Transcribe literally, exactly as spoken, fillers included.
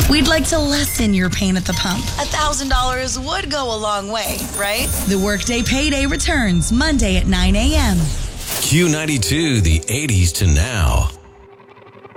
We'd like to lessen your pain at the pump. A thousand dollars would go a long way, right? The Workday Payday returns Monday at nine a.m. Q ninety-two, the eighties to now.